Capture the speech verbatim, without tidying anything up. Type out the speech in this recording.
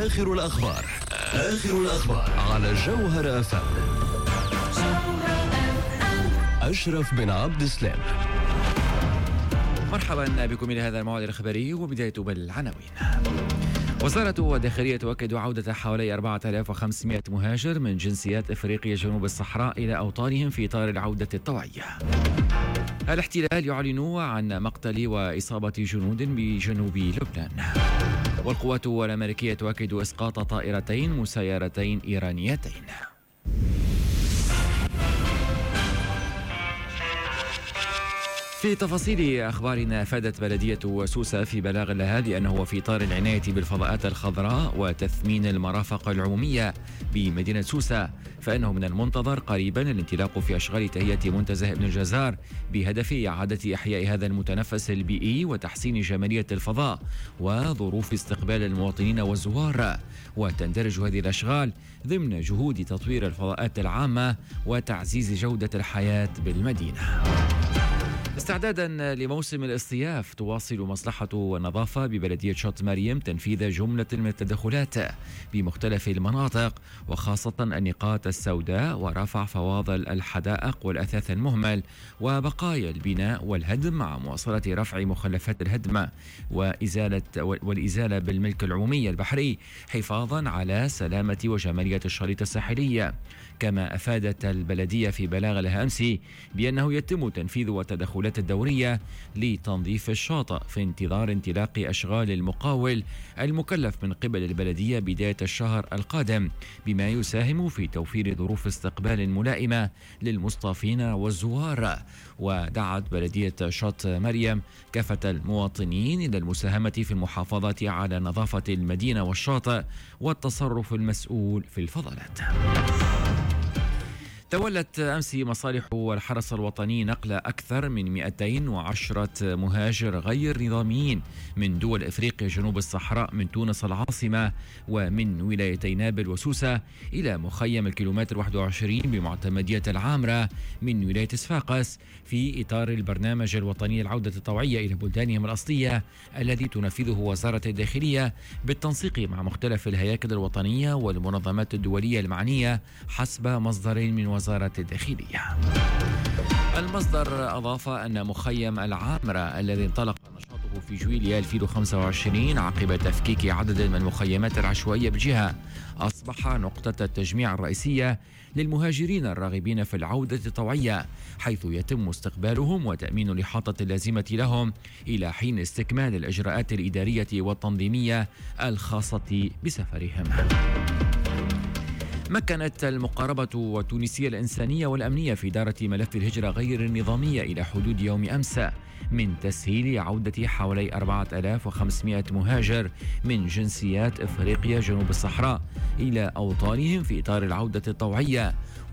آخر الأخبار آخر الأخبار على جوهر أف أم. أشرف بن عبد السلام. مرحبا بكم إلى هذا الموعد الخبري، وبداية بالعناوين. وزارة الداخلية تؤكد عودة حوالي أربعة آلاف وخمسمائة مهاجر من جنسيات إفريقيا جنوب الصحراء إلى أوطانهم في إطار العودة الطوعية. الاحتلال يعلن عن مقتل وإصابة جنود بجنوب لبنان. والقوات الأمريكية تؤكد إسقاط طائرتين مسيرتين إيرانيتين. في تفاصيل أخبارنا، أفادت بلدية سوسة في بلاغ لها بأنه في إطار العناية بالفضاءات الخضراء وتثمين المرافق العمومية بمدينة سوسة، فإنه من المنتظر قريبا الانطلاق في أشغال تهيئة منتزه ابن الجزار بهدف إعادة إحياء هذا المتنفس البيئي وتحسين جمالية الفضاء وظروف استقبال المواطنين والزوار. وتندرج هذه الأشغال ضمن جهود تطوير الفضاءات العامة وتعزيز جودة الحياة بالمدينة. استعدادا لموسم الاصطياف، تواصل مصلحة النظافة ببلدية شط مريم تنفيذ جملة من التدخلات بمختلف المناطق، وخاصة النقاط السوداء ورفع فواضل الحدائق والأثاث المهمل وبقايا البناء والهدم، مع مواصلة رفع مخلفات الهدم وإزالة والإزالة بالملك العمومي البحري حفاظا على سلامة وجمالية الشريط الساحلي. كما أفادت البلدية في بلاغ لها أمس بأنه يتم تنفيذ التدخلات الدورية لتنظيف الشاطئ في انتظار انطلاق أشغال المقاول المكلف من قبل البلدية بداية الشهر القادم، بما يساهم في توفير ظروف استقبال ملائمة للمصطافين والزوار. ودعت بلدية شط مريم كافة المواطنين إلى المساهمة في المحافظة على نظافة المدينة والشاطئ والتصرف المسؤول في الفضلات. تولت أمس مصالح الحرس الوطني نقل أكثر من مئتين وعشرة مهاجر غير نظاميين من دول إفريقيا جنوب الصحراء من تونس العاصمة ومن ولايتي نابل وسوسة إلى مخيم الكيلومتر واحد وعشرين بمعتمدية العامرة من ولاية صفاقس، في إطار البرنامج الوطني العودة الطوعية إلى بلدانهم الأصلية الذي تنفذه وزارة الداخلية بالتنسيق مع مختلف الهياكل الوطنية والمنظمات الدولية المعنية حسب مصدر من وزارة الداخلية. المصدر أضاف أن مخيم العامرة الذي انطلق نشاطه في جويليا ألفين وخمسة وعشرين عقب تفكيك عدد من المخيمات العشوائية بالجهة، أصبح نقطة التجميع الرئيسية للمهاجرين الراغبين في العودة الطوعية، حيث يتم استقبالهم وتأمين الإحاطة اللازمة لهم إلى حين استكمال الإجراءات الإدارية والتنظيمية الخاصة بسفرهم. مكنت المقاربة والتونسية الإنسانية والأمنية في إدارة ملف الهجرة غير النظامية إلى حدود يوم أمس من تسهيل عودة حوالي أربعة آلاف وخمسمائة مهاجر من جنسيات إفريقيا جنوب الصحراء إلى أوطانهم في إطار العودة الطوعية.